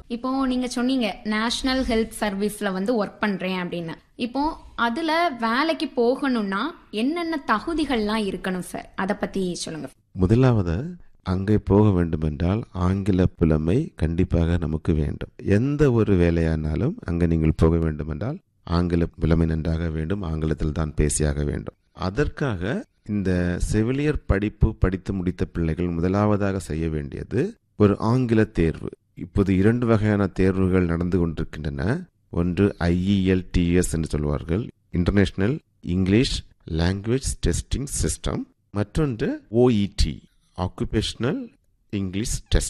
இப்போ நீங்க சொன்னீங்க நேஷனல் ஹெல்த் சர்வீஸ்ல ஒர்க் பண்றேன் அப்படின்னு. இப்போ அதுல வேலைக்கு போகணும்னா என்னென்ன தகுதிகள்லாம் இருக்கணும் சார், அத பத்தி சொல்லுங்க. முதலாவது அங்கே போக வேண்டுமென்றால் ஆங்கில புலமை கண்டிப்பாக நமக்கு வேண்டும். எந்த ஒரு வேலையானாலும் அங்கே நீங்கள் போக வேண்டுமென்றால் ஆங்கில புலமை நன்றாக வேண்டும், ஆங்கிலத்தில் தான் பேசியாக வேண்டும். அதற்காக இந்த செவிலியர் படிப்பு படித்து முடித்த பிள்ளைகள் முதலாவதாக செய்ய வேண்டியது ஒரு ஆங்கில தேர்வு. இப்போது 2 வகையான தேர்வுகள் நடந்து கொண்டிருக்கின்றன. ஒன்று IELTS என்று சொல்வார்கள், international English language testing system. மற்றொன்று OET, ஆக்குபேஷனல் இங்கிலீஷ் டெஸ்ட்.